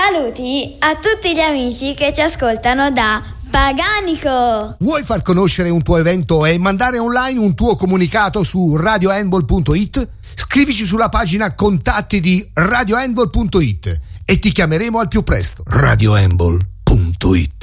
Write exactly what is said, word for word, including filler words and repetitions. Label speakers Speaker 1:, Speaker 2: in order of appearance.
Speaker 1: Saluti a tutti gli amici che ci ascoltano da Paganico.
Speaker 2: Vuoi far conoscere un tuo evento e mandare online un tuo comunicato su radio handball punto it? Scrivici sulla pagina contatti di radio handball punto it e ti chiameremo al più presto. radio handball punto it